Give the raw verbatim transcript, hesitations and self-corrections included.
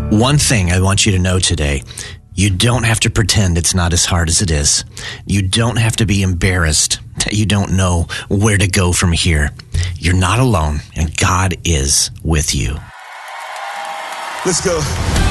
One thing I want you to know today, you don't have to pretend it's not as hard as it is. You don't have to be embarrassed that you don't know where to go from here. You're not alone, and God is with you. Let's go.